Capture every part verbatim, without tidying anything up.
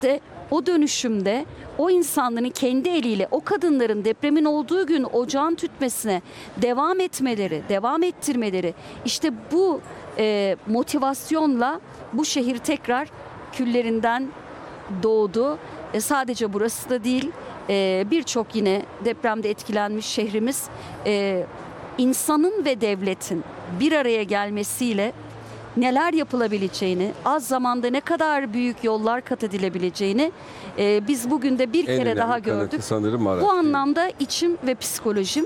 de o dönüşümde o insanların kendi eliyle o kadınların depremin olduğu gün ocağın tütmesine devam etmeleri, devam ettirmeleri, işte bu e, motivasyonla bu şehir tekrar küllerinden doğdu. E, sadece burası da değil, e, birçok yine depremde etkilenmiş şehrimiz e, insanın ve devletin bir araya gelmesiyle neler yapılabileceğini, az zamanda ne kadar büyük yollar kat edilebileceğini e, biz bugün de bir En kere önemli daha kanıtı gördük. sanırım Maraş, Bu değil mi? anlamda içim ve psikolojim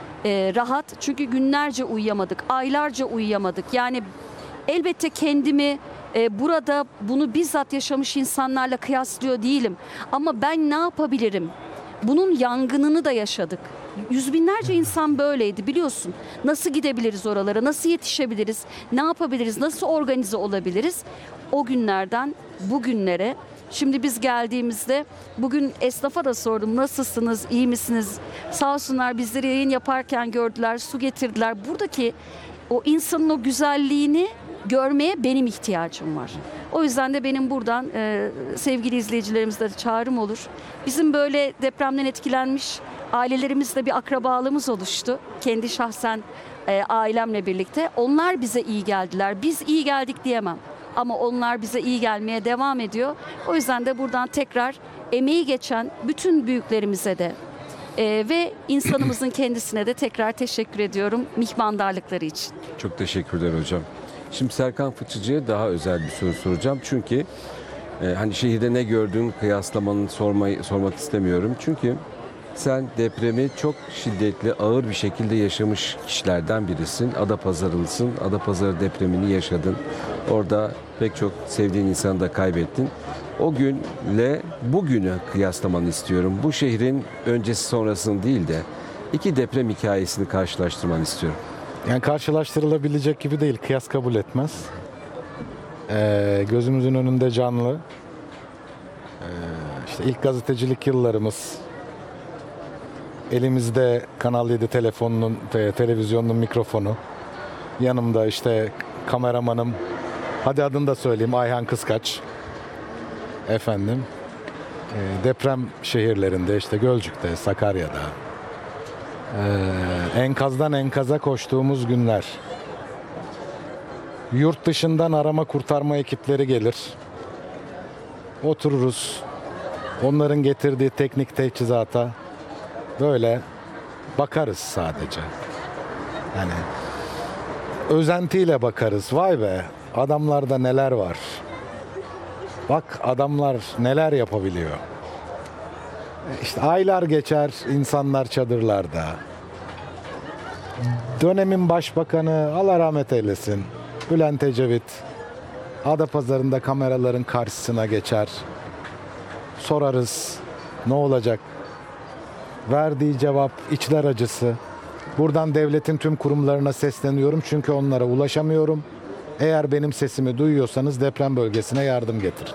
e, rahat. Çünkü günlerce uyuyamadık, aylarca uyuyamadık. Yani elbette kendimi e, burada bunu bizzat yaşamış insanlarla kıyaslıyor değilim. Ama ben ne yapabilirim? Bunun yangınını da yaşadık. Yüz binlerce insan böyleydi, biliyorsun. Nasıl gidebiliriz oralara, nasıl yetişebiliriz, ne yapabiliriz, nasıl organize olabiliriz? O günlerden bugünlere, şimdi biz geldiğimizde bugün esnafa da sordum, nasılsınız, iyi misiniz? Sağ olsunlar, bizleri yayın yaparken gördüler, su getirdiler. Buradaki o insanın o güzelliğini görmeye benim ihtiyacım var. O yüzden de benim buradan e, sevgili izleyicilerimize de çağrım olur. Bizim böyle depremden etkilenmiş ailelerimizle bir akrabalığımız oluştu. Kendi şahsen e, ailemle birlikte. Onlar bize iyi geldiler. Biz iyi geldik diyemem. Ama onlar bize iyi gelmeye devam ediyor. O yüzden de buradan tekrar emeği geçen bütün büyüklerimize de e, ve insanımızın kendisine de tekrar teşekkür ediyorum mihmandarlıkları için. Çok teşekkürler hocam. Şimdi Serkan Fıçıcı'ya daha özel bir soru soracağım. Çünkü e, hani şehirde ne gördüğün kıyaslamanı sormayı, sormak istemiyorum. Çünkü sen depremi çok şiddetli, ağır bir şekilde yaşamış kişilerden birisin. Adapazarılısın. Adapazarı depremini yaşadın. Orada pek çok sevdiğin insanı da kaybettin. O günle bugünü kıyaslamanı istiyorum. Bu şehrin öncesi sonrasını değil de iki deprem hikayesini karşılaştırmanı istiyorum. Yani karşılaştırılabilecek gibi değil. Kıyas kabul etmez. Ee, gözümüzün önünde canlı. Ee, işte ilk gazetecilik yıllarımız. Elimizde Kanal yedi telefonunun ve televizyonun mikrofonu. Yanımda işte kameramanım. Hadi adını da söyleyeyim. Ayhan Kıskaç. Efendim. Ee, deprem şehirlerinde işte Gölcük'te, Sakarya'da. Ee, enkazdan enkaza koştuğumuz günler. Yurt dışından arama kurtarma ekipleri gelir. Otururuz. Onların getirdiği teknik teçhizata böyle bakarız sadece. Yani özentiyle bakarız. Vay be, adamlarda neler var. Bak adamlar neler yapabiliyor. İşte aylar geçer, insanlar çadırlarda. Dönemin başbakanı, Allah rahmet eylesin, Bülent Ecevit, Adapazarı'nda kameraların karşısına geçer. Sorarız, ne olacak? Verdiği cevap içler acısı. Buradan devletin tüm kurumlarına sesleniyorum çünkü onlara ulaşamıyorum. Eğer benim sesimi duyuyorsanız deprem bölgesine yardım getirin.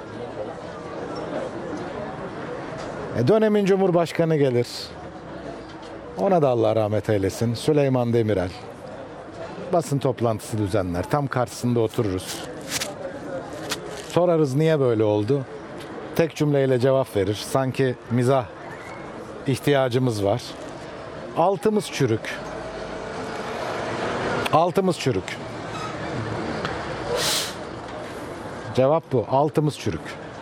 E dönemin Cumhurbaşkanı gelir. Ona da Allah rahmet eylesin. Süleyman Demirel. Basın toplantısı düzenler. Tam karşısında otururuz. Sorarız niye böyle oldu? Tek cümleyle cevap verir. Sanki mizah ihtiyacımız var. Altımız çürük. Altımız çürük. Cevap bu. Altımız çürük.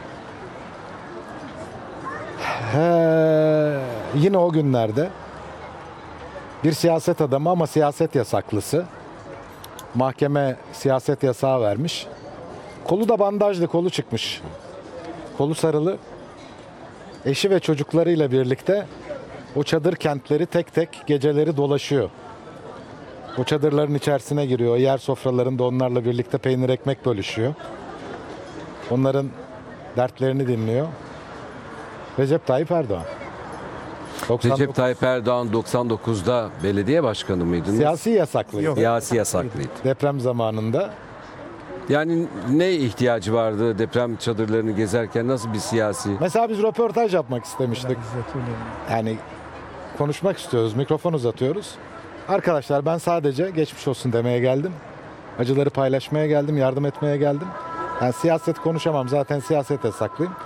He, yine o günlerde bir siyaset adamı ama siyaset yasaklısı. Mahkeme siyaset yasağı vermiş. Kolu da bandajlı, kolu çıkmış. Kolu sarılı. Eşi ve çocuklarıyla birlikte o çadır kentleri tek tek geceleri dolaşıyor. O çadırların içerisine giriyor. Yer sofralarında onlarla birlikte peynir ekmek bölüşüyor. Onların dertlerini dinliyor. Recep Tayyip Erdoğan. doksan dokuz Recep Tayyip Erdoğan doksan dokuzda belediye başkanı mıydınız? Siyasi yasaklıydı. Siyasi yasaklıydı. Deprem zamanında. Yani ne ihtiyacı vardı deprem çadırlarını gezerken, nasıl bir siyasi? Mesela biz röportaj yapmak istemiştik. Yani konuşmak istiyoruz, mikrofon uzatıyoruz. Arkadaşlar ben sadece geçmiş olsun demeye geldim. Acıları paylaşmaya geldim, yardım etmeye geldim. Yani siyaset konuşamam, zaten siyaset yasaklıyım.